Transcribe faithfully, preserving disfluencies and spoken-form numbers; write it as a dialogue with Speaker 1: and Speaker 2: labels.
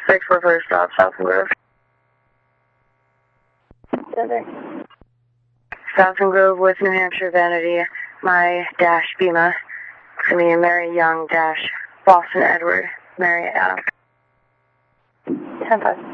Speaker 1: six four four stop, Southern Grove.
Speaker 2: Center.
Speaker 1: Southern Grove with New Hampshire Vanity, my dash Bima. I mean, Mary Young dash Boston Edward, Mary Adam.
Speaker 2: ten five.